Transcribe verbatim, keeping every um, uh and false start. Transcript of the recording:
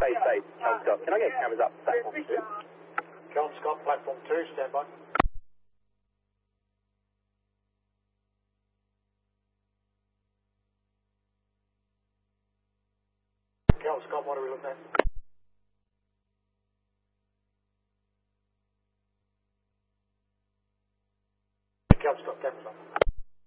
Stay safe, Cal Scott. Can I get cameras up platform two? Cal Scott, platform two, stand by. Cal Scott, what are we looking at? Cal Scott, cameras up.